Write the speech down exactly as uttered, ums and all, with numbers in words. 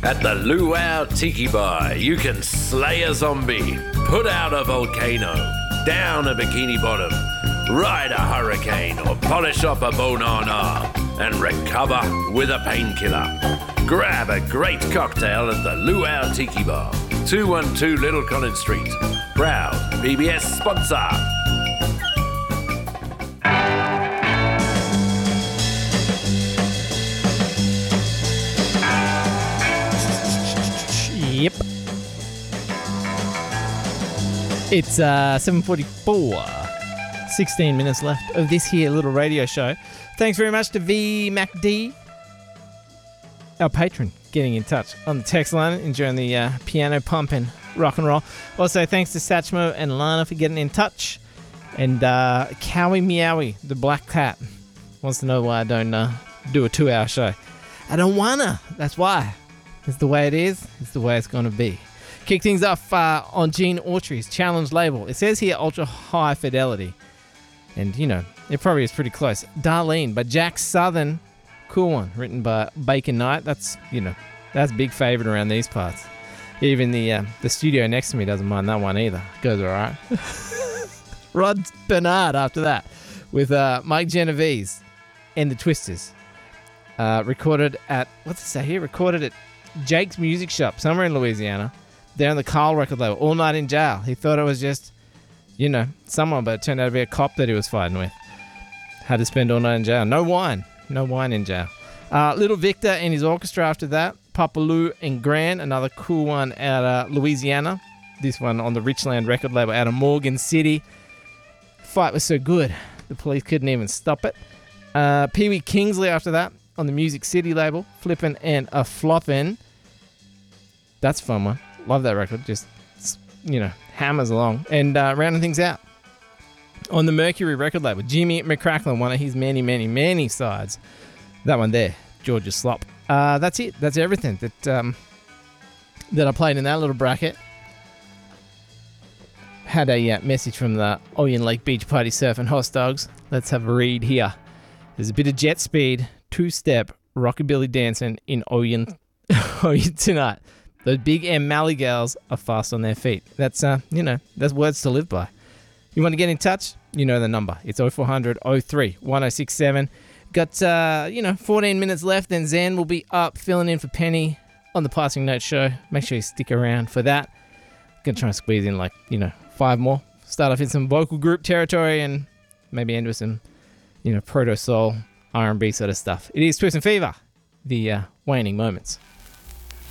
At the Luau Tiki Bar, you can slay a zombie, put out a volcano, down a bikini bottom, ride a hurricane, or polish off a bone-on arm, and recover with a painkiller. Grab a great cocktail at the Luau Tiki Bar, two one two Little Collins Street. Proud P B S sponsor. Yep. It's uh, seven forty-four. sixteen minutes left of this here little radio show. Thanks very much to V MacD, our patron, getting in touch on the text line, enjoying the uh, piano pump and rock and roll. Also, thanks to Satchmo and Lana for getting in touch. And uh, Cowie Meowie, the black cat, wants to know why I don't uh, do a two-hour show. I don't wanna. That's why. It's the way it is. It's the way it's going to be. Kick things off uh, on Gene Autry's Challenge label. It says here Ultra High Fidelity. And, you know, it probably is pretty close. Darlene by Jack Southern. Cool one. Written by Bacon Knight. That's, you know, that's a big favourite around these parts. Even the uh, the studio next to me doesn't mind that one either. Goes all right. Rod Bernard after that with uh, Mike Genovese and the Twisters. Uh, recorded at, what's it say here? Recorded at Jake's Music Shop somewhere in Louisiana. There on the Carl record label. All night in jail. He thought it was just, you know, someone, but it turned out to be a cop that he was fighting with. Had to spend all night in jail. No wine. No wine in jail. Uh, Little Victor and his orchestra after that. Papa Lou and Gran, another cool one out of Louisiana. This one on the Richland record label out of Morgan City. Fight was so good, the police couldn't even stop it. Uh, Pee Wee Kingsley after that on the Music City label. Flippin' and a Floppin'. That's a fun one. Love that record. Just, you know, hammers along. And uh, rounding things out on the Mercury record label, Jimmy McCracklin, one of his many, many, many sides. That one there, Georgia Slop. Uh, that's it. That's everything that um, that I played in that little bracket. Had a uh, message from the Oyen Lake Beach Party Surfing Hoss Dogs. Let's have a read here. There's a bit of jet speed, two-step, rockabilly dancing in Oyen, Oyen tonight. Those big M Malley girls are fast on their feet. That's, uh, you know, that's words to live by. You want to get in touch? You know the number. It's oh four hundred oh three one oh six seven. Got, uh, you know, fourteen minutes left, then Zan will be up filling in for Penny on the Passing Note show. Make sure you stick around for that. Gonna try and squeeze in, like, you know, five more. Start off in some vocal group territory and maybe end with some, you know, proto-soul, R and B sort of stuff. It is Twist and Fever, the uh, waning moments.